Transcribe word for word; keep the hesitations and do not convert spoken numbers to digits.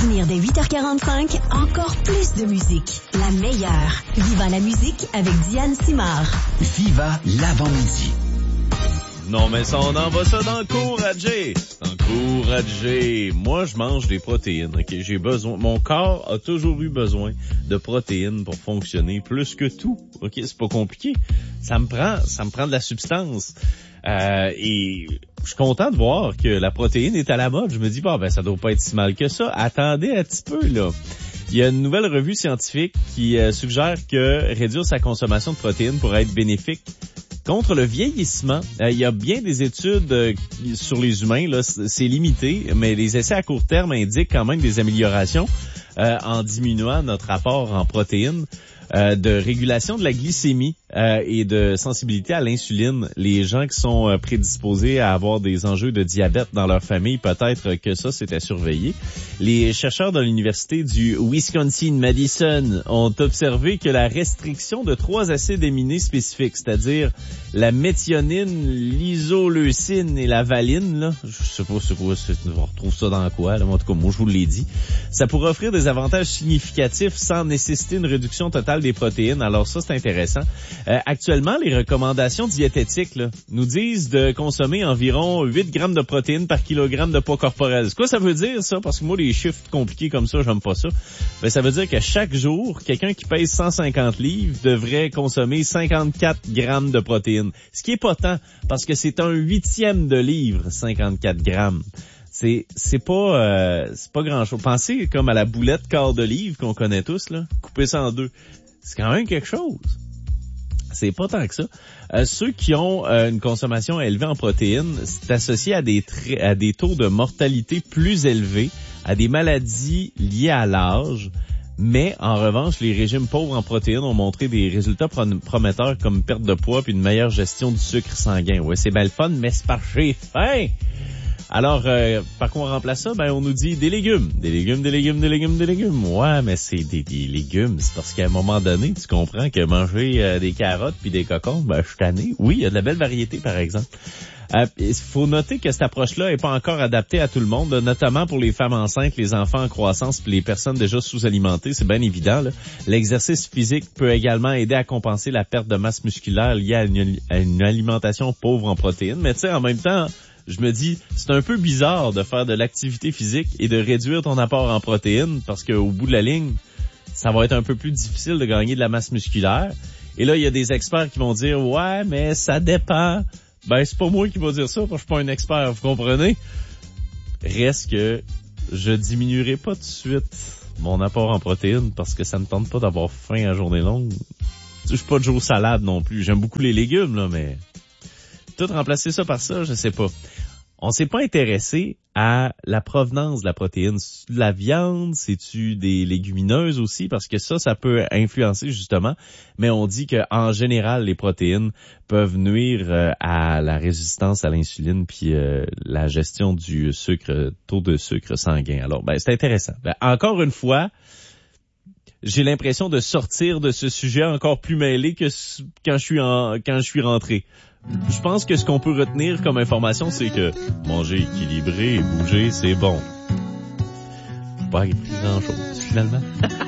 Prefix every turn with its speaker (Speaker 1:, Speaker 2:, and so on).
Speaker 1: venir dès huit heures quarante-cinq, encore plus de musique. La meilleure. Viva la musique avec Diane Simard.
Speaker 2: Viva l'avant-midi.
Speaker 3: Non, mais ça, on envoie ça dans le cours à Jay. Dans le cours à Jay. Moi, je mange des protéines, ok? J'ai besoin, mon corps a toujours eu besoin de protéines pour fonctionner plus que tout, ok? C'est pas compliqué. Ça me prend, ça me prend de la substance. Euh, et je suis content de voir que la protéine est à la mode. Je me dis, bah, ben, ça doit pas être si mal que ça. Attendez un petit peu, là. Il y a une nouvelle revue scientifique qui euh, suggère que réduire sa consommation de protéines pourrait être bénéfique contre le vieillissement. Euh, il y a bien des études euh, sur les humains, là, c'est limité, mais les essais à court terme indiquent quand même des améliorations euh, en diminuant notre apport en protéines, euh, de régulation de la glycémie euh, et de sensibilité à l'insuline. Les gens qui sont euh, prédisposés à avoir des enjeux de diabète dans leur famille, peut-être que ça, c'était surveillé. Les chercheurs de l'université du Wisconsin-Madison ont observé que la restriction de trois acides aminés spécifiques, c'est-à-dire la méthionine, l'isoleucine et la valine, là, je sais pas c'est quoi, on retrouve ça dans quoi, là, en tout cas, moi je vous l'ai dit, ça pourrait offrir des avantages significatifs sans nécessiter une réduction totale des protéines. Alors ça, c'est intéressant. Euh, actuellement, les recommandations diététiques là, nous disent de consommer environ huit grammes de protéines par kilogramme de poids corporel. C'est quoi ça veut dire, ça? Parce que moi, les chiffres compliqués comme ça, j'aime pas ça. Ben, ça veut dire que chaque jour, quelqu'un qui pèse cent cinquante livres devrait consommer cinquante-quatre grammes de protéines. Ce qui est pas tant, parce que c'est un huitième de livre, cinquante-quatre grammes. C'est c'est pas euh, c'est pas grand-chose. Pensez comme à la boulette quart de livre qu'on connaît tous, là, couper ça en deux. C'est quand même quelque chose. C'est pas tant que ça. Euh, ceux qui ont euh, une consommation élevée en protéines, c'est associé à des tra- à des taux de mortalité plus élevés, à des maladies liées à l'âge. Mais, en revanche, les régimes pauvres en protéines ont montré des résultats prom- prometteurs comme perte de poids puis une meilleure gestion du sucre sanguin. Ouais, c'est bien le fun, mais c'est par chez fin. Alors, euh, par quoi on remplace ça? Ben, on nous dit des légumes. Des légumes, des légumes, des légumes, des légumes. Ouais, mais c'est des, des légumes. C'est parce qu'à un moment donné, tu comprends que manger euh, des carottes puis des cocombes, ben, je suis tanné. Oui, il y a de la belle variété, par exemple. Euh, il faut noter que cette approche-là est pas encore adaptée à tout le monde, notamment pour les femmes enceintes, les enfants en croissance puis les personnes déjà sous-alimentées, c'est bien évident, là. L'exercice physique peut également aider à compenser la perte de masse musculaire liée à une, à une alimentation pauvre en protéines. Mais tu sais, en même temps, je me dis, c'est un peu bizarre de faire de l'activité physique et de réduire ton apport en protéines parce qu'au bout de la ligne, ça va être un peu plus difficile de gagner de la masse musculaire. Et là, il y a des experts qui vont dire, ouais, mais ça dépend. Ben, c'est pas moi qui va dire ça, parce que je suis pas un expert, vous comprenez? Reste que je diminuerai pas tout de suite mon apport en protéines parce que ça me tente pas d'avoir faim à journée longue. Je suis pas de jour salade non plus. J'aime beaucoup les légumes, là, mais tout remplacer ça par ça, je sais pas. On s'est pas intéressé à la provenance de la protéine. C'est de la viande, c'est-tu des légumineuses aussi? Parce que ça, ça peut influencer justement. Mais on dit que en général, les protéines peuvent nuire euh, à la résistance à l'insuline puis euh, la gestion du sucre, taux de sucre sanguin. Alors, ben c'est intéressant. Ben, encore une fois, j'ai l'impression de sortir de ce sujet encore plus mêlé que quand je suis en, quand je suis rentré. Je pense que ce qu'on peut retenir comme information, c'est que manger équilibré et bouger, c'est bon. Pas grand chose, finalement.